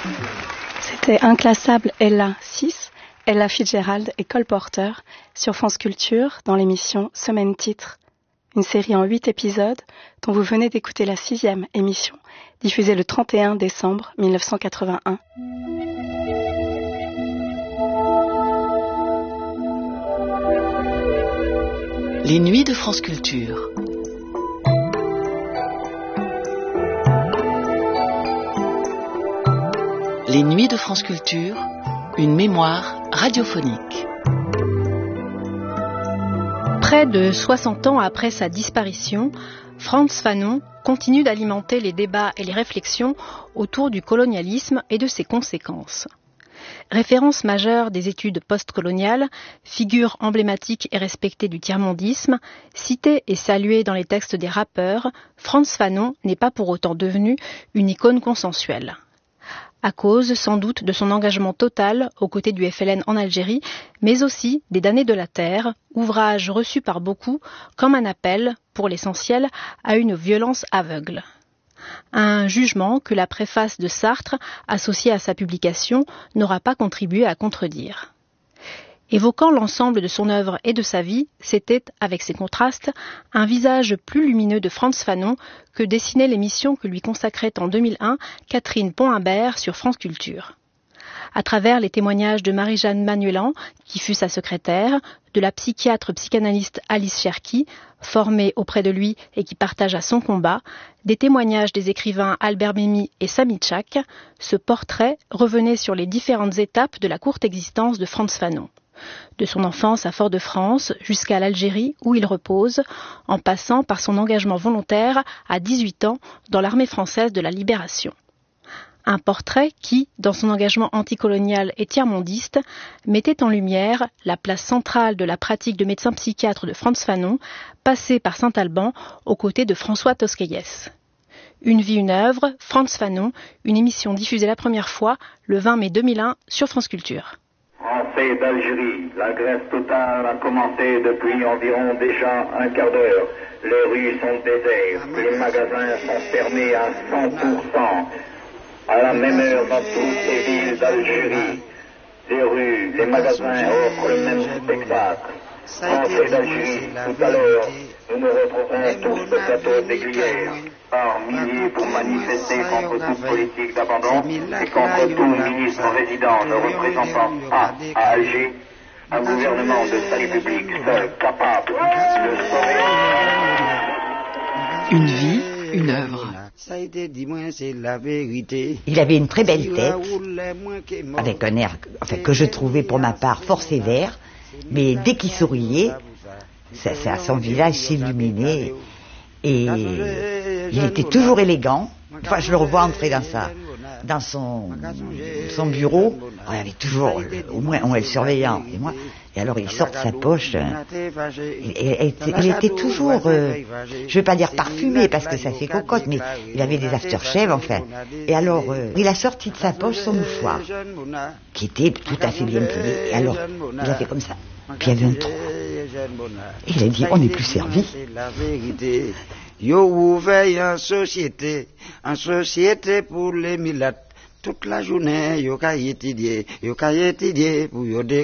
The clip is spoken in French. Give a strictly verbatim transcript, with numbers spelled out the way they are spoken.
C'était Inclassable Ella six, Ella Fitzgerald et Cole Porter sur France Culture dans l'émission Semaine Titre. Une série en huit épisodes dont vous venez d'écouter la sixième émission, diffusée le trente et un décembre mille neuf cent quatre-vingt-un. Les nuits de France Culture. Les nuits de France Culture, une mémoire radiophonique. Près de soixante ans après sa disparition, Frantz Fanon continue d'alimenter les débats et les réflexions autour du colonialisme et de ses conséquences. Référence majeure des études postcoloniales, figure emblématique et respectée du tiers-mondisme, citée et saluée dans les textes des rappeurs, Frantz Fanon n'est pas pour autant devenu une icône consensuelle. À cause sans doute de son engagement total aux côtés du F L N en Algérie, mais aussi des Damnés de la Terre, ouvrage reçu par beaucoup comme un appel, pour l'essentiel, à une violence aveugle. Un jugement que la préface de Sartre, associée à sa publication, n'aura pas contribué à contredire. Évoquant l'ensemble de son œuvre et de sa vie, c'était, avec ses contrastes, un visage plus lumineux de Frantz Fanon que dessinait l'émission que lui consacrait en deux mille un Catherine Pont-Imbert sur France Culture. À travers les témoignages de Marie-Jeanne Manuelan, qui fut sa secrétaire, de la psychiatre psychanalyste Alice Cherki, formée auprès de lui et qui partagea son combat, des témoignages des écrivains Albert Memmi et Samy Tchak, ce portrait revenait sur les différentes étapes de la courte existence de Frantz Fanon. De son enfance à Fort-de-France jusqu'à l'Algérie où il repose, en passant par son engagement volontaire à dix-huit ans dans l'armée française de la Libération. Un portrait qui, dans son engagement anticolonial et tiers-mondiste, mettait en lumière la place centrale de la pratique de médecin psychiatre de Frantz Fanon, passé par Saint-Alban aux côtés de François Tosquelles. Une vie, une œuvre, Frantz Fanon, une émission diffusée la première fois le vingt mai deux mille un sur France Culture. Français d'Algérie, la grève totale a commencé depuis environ déjà un quart d'heure. Les rues sont désertes, les magasins sont fermés à cent pour cent. À la même heure dans toutes les villes d'Algérie, les rues, les magasins offrent le même spectacle. Français d'Algérie, tout à l'heure, nous nous retrouverons tous au plateau des Glières, par milliers pour manifester contre toute politique d'abandon et contre tout ministre résident ne représentant pas à Alger un gouvernement de salut public seul capable de sauver. Une vie, une œuvre. Il avait une très belle tête, avec un air enfin, que je trouvais pour ma part fort sévère, mais dès qu'il souriait, ça, ça, son visage s'illuminait et il était toujours élégant. Enfin, je le revois entrer dans sa, dans son, son bureau. Il y avait toujours au moins un surveillant et moi. Et alors il sort de sa poche. Il, il était toujours, euh, je ne vais pas dire parfumé parce que ça fait cocotte, mais il avait des aftershaves enfin. Et alors euh, il a sorti de sa poche son mouchoir, qui était tout à fait bien plié. Et alors il a fait comme ça. Puis il y avait un trou. Et il a dit on n'est plus servi. Yo ouvert en société, en société pour les milates. Toute la journée, yo ka étudier, yo ka étudier pour yo